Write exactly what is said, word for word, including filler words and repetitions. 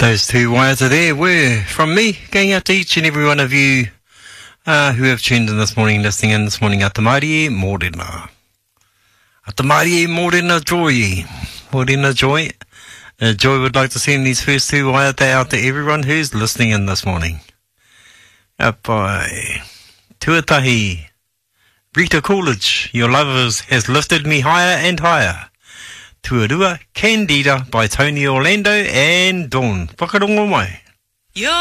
Those two wires are there were from me, going out to each and every one of you uh, who have tuned in this morning, listening in this morning. Ata Mārie, mōrena. Ata Mārie, mōrena joy. Mōrena joy. Uh, Joy would like to send these first two wires out to everyone who's listening in this morning. Apai. Tuatahi. Rita Coolidge, your love is, has lifted me higher and higher. Tuarua, Candida by Tony Orlando and Dawn. Whakarongo mai.